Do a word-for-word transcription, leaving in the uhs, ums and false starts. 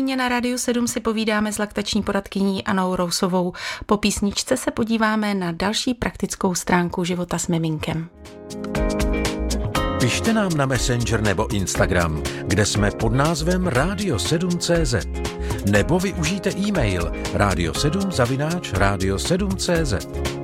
hodině na Rádiu sedm si povídáme s laktační poradkyní Annou Rousovou. Po písničce se podíváme na další praktickou stránku života s miminkem. Pište nám na Messenger nebo Instagram, kde jsme pod názvem radio sedm tečka cé zet. Nebo využijte e-mail radio sedm zavináč radio sedm tečka cé zet.